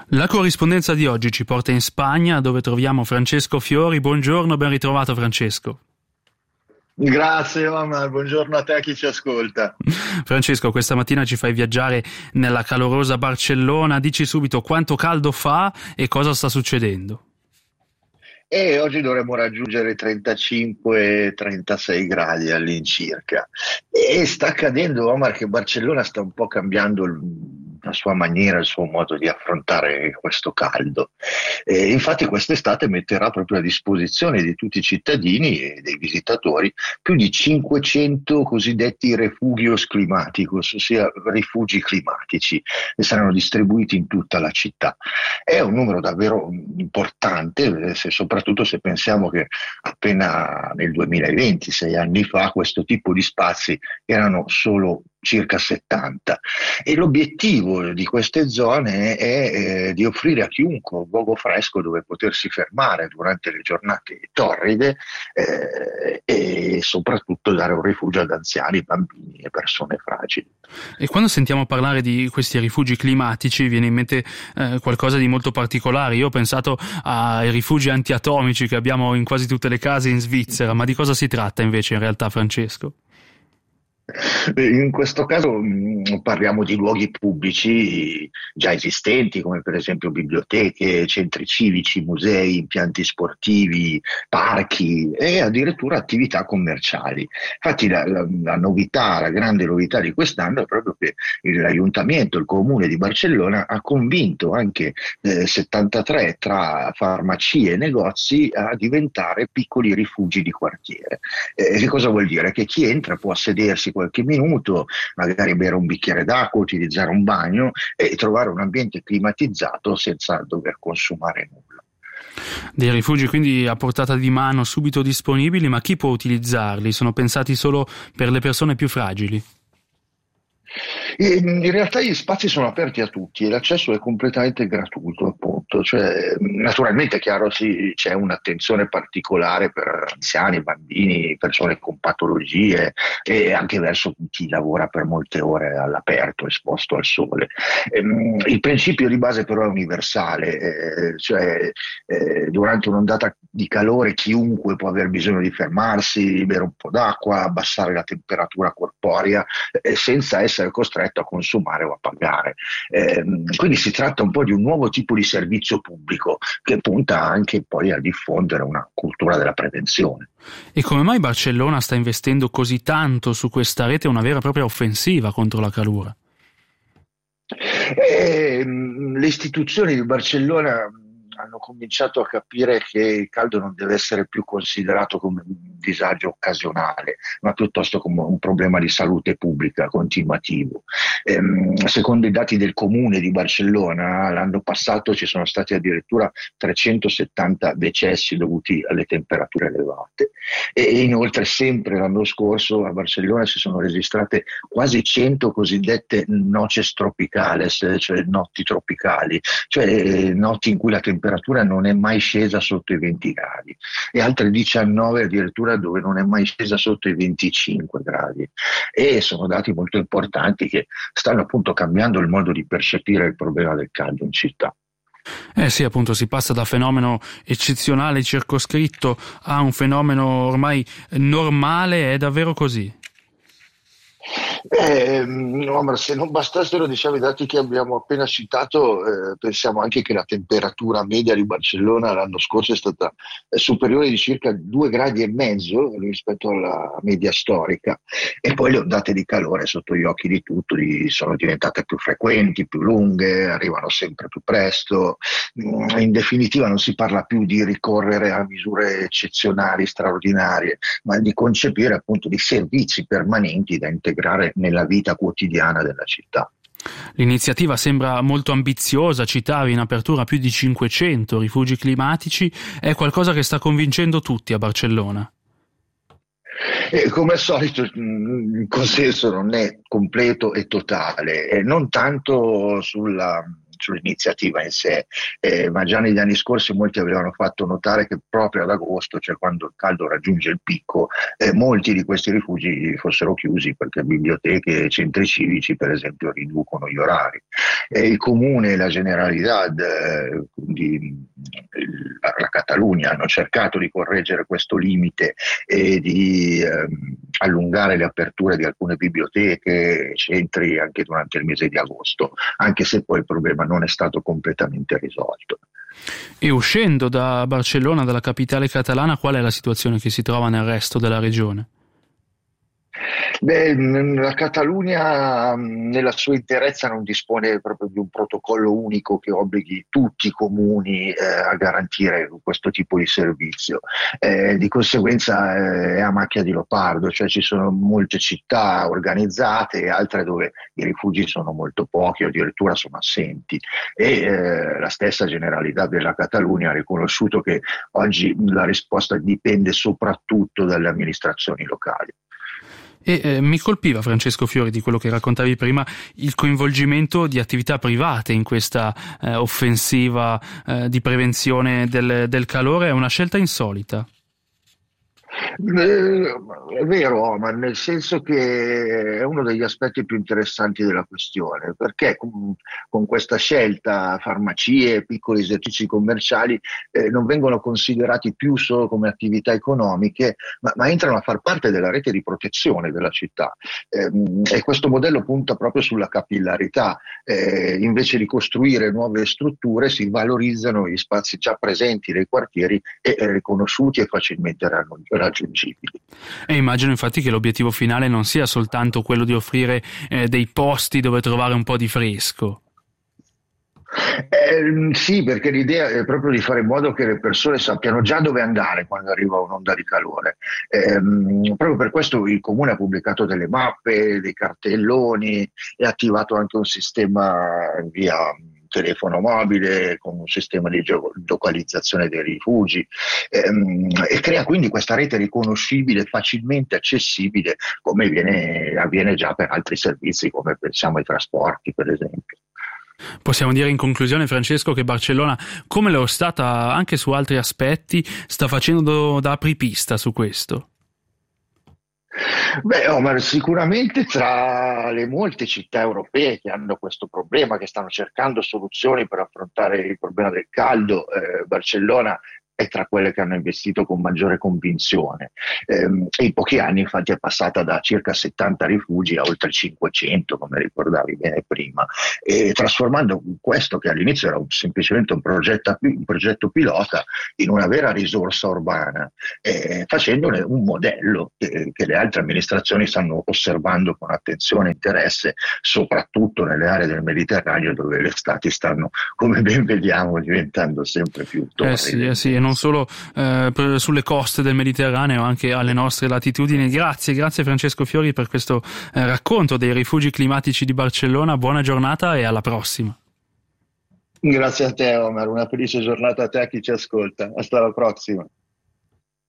La corrispondenza di oggi ci porta in Spagna, dove troviamo Francesco Fiori. Buongiorno, ben ritrovato Francesco. Grazie Omar, buongiorno a te, chi ci ascolta. Francesco, questa mattina ci fai viaggiare nella calorosa Barcellona. Dici subito quanto caldo fa e cosa sta succedendo. E oggi dovremmo raggiungere 35-36 gradi all'incirca. E sta accadendo, Omar, che Barcellona sta un po' cambiando la sua maniera, il suo modo di affrontare questo caldo. E infatti quest'estate metterà proprio a disposizione di tutti i cittadini e dei visitatori più di 500 cosiddetti refugios climaticos, ossia rifugi climatici, che saranno distribuiti in tutta la città. È un numero davvero importante, soprattutto se pensiamo che appena nel 2020, 6 anni fa, questo tipo di spazi erano solo circa 70, e l'obiettivo di queste zone è di offrire a chiunque un luogo fresco dove potersi fermare durante le giornate torride e soprattutto dare un rifugio ad anziani, bambini e persone fragili. E quando sentiamo parlare di questi rifugi climatici viene in mente qualcosa di molto particolare. Io ho pensato ai rifugi antiatomici che abbiamo in quasi tutte le case in Svizzera, ma di cosa si tratta invece in realtà, Francesco? In questo caso parliamo di luoghi pubblici già esistenti, come per esempio biblioteche, centri civici, musei, impianti sportivi, parchi e addirittura attività commerciali. Infatti la novità, la grande novità di quest'anno è proprio che l'Ayuntamiento, il Comune di Barcellona, ha convinto anche 73 tra farmacie e negozi a diventare piccoli rifugi di quartiere. Che cosa vuol dire? Che chi entra può sedersi qualche minuto, magari bere un bicchiere d'acqua, utilizzare un bagno e trovare un ambiente climatizzato senza dover consumare nulla. Dei rifugi quindi a portata di mano, subito disponibili, ma chi può utilizzarli? Sono pensati solo per le persone più fragili? In realtà gli spazi sono aperti a tutti e l'accesso è completamente gratuito, appunto. Cioè, naturalmente è chiaro, c'è un'attenzione particolare per anziani, bambini, persone con patologie e anche verso chi lavora per molte ore all'aperto, esposto al sole. Il principio di base però è universale, durante un'ondata di calore chiunque può aver bisogno di fermarsi, bere un po' d'acqua, abbassare la temperatura corporea senza essere costretto a consumare o a pagare. Quindi si tratta un po' di un nuovo tipo di servizio pubblico che punta anche poi a diffondere una cultura della prevenzione. E come mai Barcellona sta investendo così tanto su questa rete, una vera e propria offensiva contro la calura? Le istituzioni di Barcellona hanno cominciato a capire che il caldo non deve essere più considerato come un disagio occasionale, ma piuttosto come un problema di salute pubblica continuativo. Secondo i dati del Comune di Barcellona, l'anno passato ci sono stati addirittura 370 decessi dovuti alle temperature elevate e inoltre sempre l'anno scorso a Barcellona si sono registrate quasi 100 cosiddette noches tropicales, cioè notti tropicali, cioè notti in cui la temperatura non è mai scesa sotto i 20 gradi e altre 19 addirittura dove non è mai scesa sotto i 25 gradi, e sono dati molto importanti che stanno appunto cambiando il modo di percepire il problema del caldo in città. Sì, appunto, si passa da fenomeno eccezionale, circoscritto, a un fenomeno ormai normale. È davvero così? Omar, se non bastassero, diciamo, i dati che abbiamo appena citato, pensiamo anche che la temperatura media di Barcellona l'anno scorso è stata superiore di circa 2,5 gradi rispetto alla media storica, e poi le ondate di calore sotto gli occhi di tutti sono diventate più frequenti, più lunghe, arrivano sempre più presto. In definitiva non si parla più di ricorrere a misure eccezionali, straordinarie, ma di concepire appunto di servizi permanenti da integrare nella vita quotidiana della città. L'iniziativa sembra molto ambiziosa, citavi in apertura più di 500 rifugi climatici, è qualcosa che sta convincendo tutti a Barcellona. Come al solito il consenso non è completo e totale, non tanto sull'iniziativa in sé, ma già negli anni scorsi molti avevano fatto notare che proprio ad agosto, cioè quando il caldo raggiunge il picco, molti di questi rifugi fossero chiusi perché biblioteche e centri civici, per esempio, riducono gli orari. Il Comune e la Generalidad la Catalunya hanno cercato di correggere questo limite e di allungare le aperture di alcune biblioteche e centri anche durante il mese di agosto, anche se poi il problema non è stato completamente risolto. E uscendo da Barcellona, dalla capitale catalana, qual è la situazione che si trova nel resto della regione? La Catalunya nella sua interezza non dispone proprio di un protocollo unico che obblighi tutti i comuni a garantire questo tipo di servizio. Di conseguenza è a macchia di leopardo, cioè ci sono molte città organizzate e altre dove i rifugi sono molto pochi o addirittura sono assenti. La stessa Generalità della Catalunya ha riconosciuto che oggi la risposta dipende soprattutto dalle amministrazioni locali. E mi colpiva, Francesco Fiori, di quello che raccontavi prima, il coinvolgimento di attività private in questa offensiva di prevenzione del calore. È una scelta insolita. È vero, Omar, nel senso che è uno degli aspetti più interessanti della questione, perché con questa scelta farmacie e piccoli esercizi commerciali non vengono considerati più solo come attività economiche, ma entrano a far parte della rete di protezione della città. E questo modello punta proprio sulla capillarità. Invece di costruire nuove strutture si valorizzano gli spazi già presenti nei quartieri e riconosciuti e facilmente raggiungibili. E immagino infatti che l'obiettivo finale non sia soltanto quello di offrire dei posti dove trovare un po' di fresco. Sì, perché l'idea è proprio di fare in modo che le persone sappiano già dove andare quando arriva un'onda di calore. Proprio per questo il Comune ha pubblicato delle mappe, dei cartelloni e ha attivato anche un sistema via telefono mobile con un sistema di geolocalizzazione dei rifugi e crea quindi questa rete riconoscibile, facilmente accessibile, come avviene già per altri servizi, come pensiamo ai trasporti, per esempio. Possiamo dire in conclusione, Francesco, che Barcellona, come lo è stata anche su altri aspetti, sta facendo da apripista su questo. Omar, sicuramente tra le molte città europee che hanno questo problema, che stanno cercando soluzioni per affrontare il problema del caldo, Barcellona è tra quelle che hanno investito con maggiore convinzione. E in pochi anni infatti è passata da circa 70 rifugi a oltre 500, come ricordavi bene prima, e trasformando questo, che all'inizio era semplicemente un progetto pilota, in una vera risorsa urbana, facendone un modello che le altre amministrazioni stanno osservando con attenzione e interesse, soprattutto nelle aree del Mediterraneo dove le estati stanno, come ben vediamo, diventando sempre più torride. Sì, e non solo sulle coste del Mediterraneo, anche alle nostre latitudini. Grazie Francesco Fiori per questo racconto dei rifugi climatici di Barcellona. Buona giornata e alla prossima. Grazie a te, Omar, una felice giornata a te e a chi ci ascolta. Hasta la prossima.